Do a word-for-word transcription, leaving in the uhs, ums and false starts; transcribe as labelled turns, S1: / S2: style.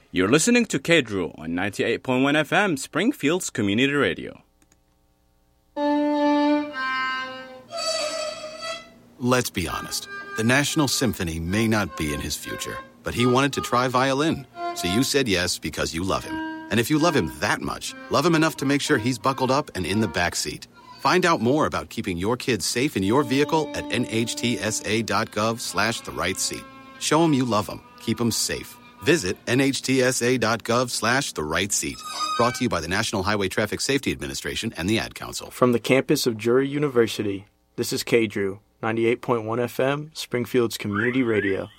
S1: You're listening to K-Drew on ninety-eight point one F M, Springfield's Community Radio.
S2: Let's be honest. The National Symphony may not be in his future, but he wanted to try violin. So you said yes because you love him. And if you love him that much, love him enough to make sure he's buckled up and in the back seat. Find out more about keeping your kids safe in your vehicle at nhtsa.gov slash the right seat. Show him you love him. Keep him safe. Visit nhtsa.gov slash the right seat. Brought to you by the National Highway Traffic Safety Administration and the Ad Council.
S3: From the campus of Drury University, this is K-Drew, ninety-eight point one F M, Springfield's Community Radio.